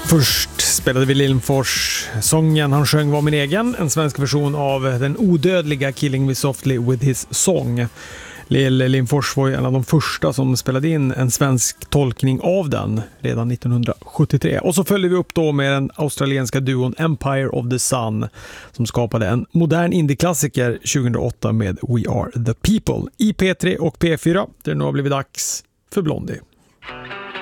Först spelade vi Lindfors. Sången han sjöng var min egen, en svensk version av den odödliga Killing Me Softly with His Song. Lindfors var ju en av de första som spelade in en svensk tolkning av den redan 1973. Och så följde vi upp då med den australienska duon Empire of the Sun som skapade en modern indie-klassiker 2008 med We Are the People i P3 och P4 där det nu har blivit dags för Blondie.